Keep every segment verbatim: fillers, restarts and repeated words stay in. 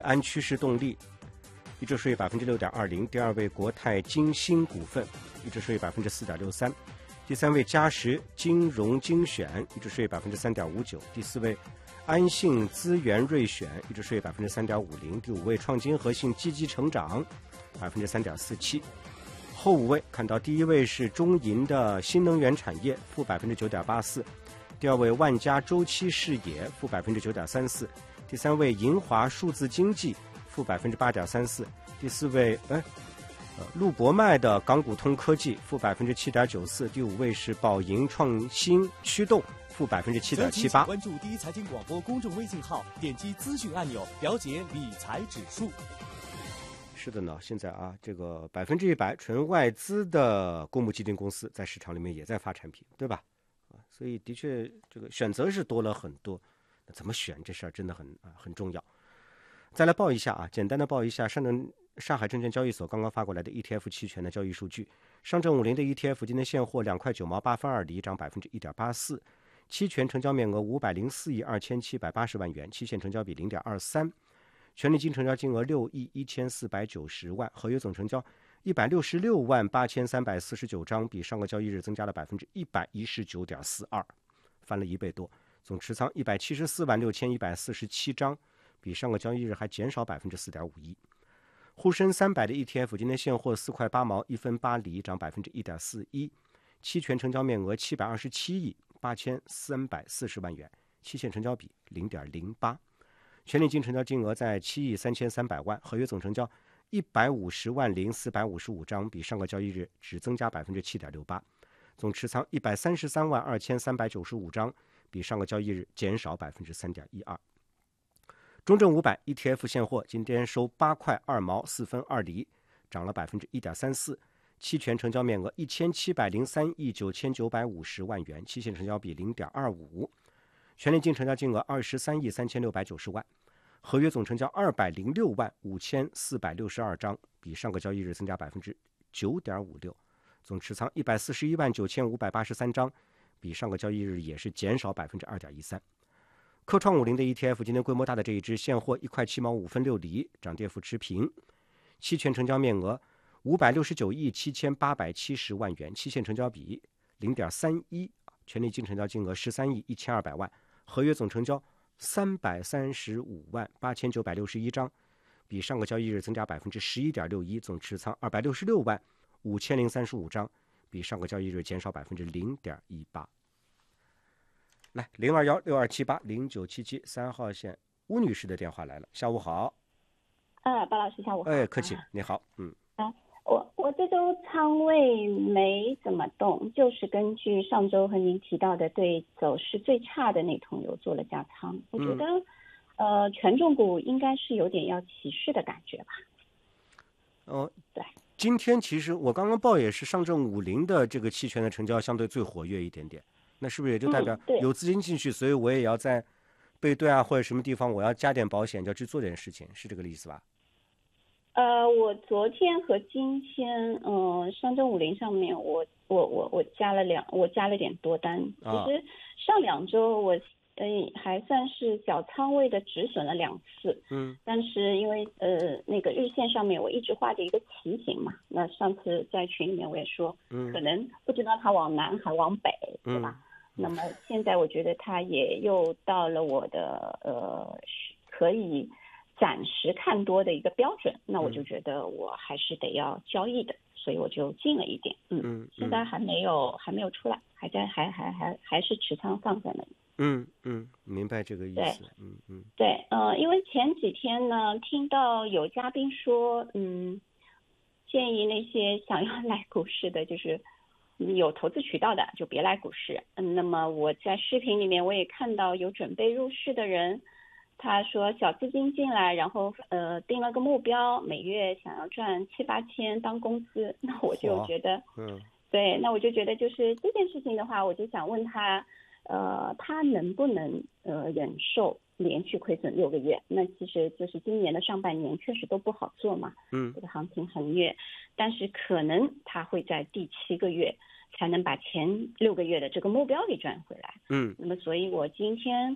安趋势动力一直税百分之六点二零，第二位国泰金星股份一直税百分之四点六三，第三位嘉实金融精选一直税百分之三点五九，第四位安信资源瑞选一直税百分之三点五零，第五位创金核心积极成长百分之三点四七。后五位看到第一位是中银的新能源产业负百分之九点八四，第二位万家周期视野负百分之九点三四，第三位银华数字经济负百分之八点三四，第四位哎呃陆博迈的港股通科技负百分之七点九四，第五位是宝盈创新驱动负百分之七点七八。 关注第一财经广播公众微信号，点击资讯按钮，了解理财指数。 是的呢，现在啊，这个百分之一百纯外资的公募基金公司在市场里面也在发产品，对吧？啊，所以的确这个选择是多了很多。那怎么选这事儿真的很啊很重要。再来报一下啊，简单的报一下上证上海证券交易所刚刚发过来的 E T F 期权的交易数据。上证五零的 E T F 今天现货两块九毛八分二厘，涨百分之一点八四。期权成交面额五百零四亿二千七百八十万元，期限成交比零点二三。权利金成交金额六亿一千四百九十万，合约总成交一百六十六万八千三百四十九张，比上个交易日增加了百分之一百一十九点四二，翻了一倍多。总持仓一百七十四万六千一百四十七张，比上个交易日还减少百分之四点五一。沪深三百的 E T F 今天现货四块八毛一分八厘，涨百分之一点四一。期权成交面额七百二十七亿八千三百四十万元，期限成交比零点零八。权利金成交金额在七亿三千三百万，合约总成交一百五十万零四百五十五张，比上个交易日只增加百分之七点六八。总持仓一百三十三万二千三百九十五张，比上个交易日减少百分之三点一二。中证五百 E T F 现货今天收八块二毛四分二厘，涨了百分之一点三四。期权成交面额一千七百零三亿九千九百五十万元，期限成交比零点二五。权利金成交金额二十三亿三千六百九十万，合约总成交二百零六万五千四百六十二张，比上个交易日增加百分之九点五六。总持仓一百四十一万九千五百八十三张，比上个交易日也是减少百分之二点一三。科创五零的 E T F 今天规模大的这一支现货一块七毛五分六厘，涨跌幅持平。期权成交面额五百六十九亿七千八百七十万元，期限成交比零点三一。权利金成交金额十三亿一千二百万。合约总成交三百三十五万八千九百六十一张，比上个交易日增加百分之十一点六一。总持仓二百六十六万五千零三十五张，比上个交易日减少百分之零点一八。来，零二幺六二七八零九七七三号线吴女士的电话来了，下午好。 啊，巴老师下午好。 哎，客气，你好，嗯。 啊，我我这周仓位没怎么动，就是根据上周和您提到的对走势最差的那桶油做了加仓。我觉得，嗯、呃，权重股应该是有点要起势的感觉吧。 哦， 对。 今天其实我刚刚报也是上证五零的这个期权的成交相对最活跃一点点，那是不是也就代表有资金进去，嗯、所以我也要在背对啊或者什么地方我要加点保险，就要去做点事情，是这个意思吧？ 呃，我昨天和今天，嗯、呃，上证五零上面我，我我我我加了两，我加了点多单。其实上两周我呃还算是小仓位的止损了两次，嗯，但是因为呃那个日线上面我一直画着一个旗形嘛，那上次在群里面我也说，嗯，可能不知道它往南还往北，对吧？嗯、那么现在我觉得它也又到了我的呃可以暂时看多的一个标准，那我就觉得我还是得要交易的，所以我就进了一点，嗯，嗯现在还没有还没有出来，还在还还还还是持仓放在那里。 嗯嗯，明白这个意思。嗯嗯， 对，呃，因为前几天呢，听到有嘉宾说，嗯，建议那些想要来股市的，就是有投资渠道的，就别来股市。嗯，那么我在视频里面我也看到有准备入市的人。他说小资金进来，然后呃定了个目标，每月想要赚七八千当工资，那我就觉得，嗯，对，那我就觉得就是这件事情的话，我就想问他，呃，他能不能呃忍受连续亏损六个月？那其实就是今年的上半年确实都不好做嘛，嗯，这个行情很虐，但是可能他会在第七个月才能把前六个月的这个目标给赚回来，嗯，那么所以我今天。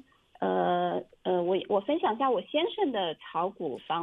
呃呃，我我分享一下我先生的炒股方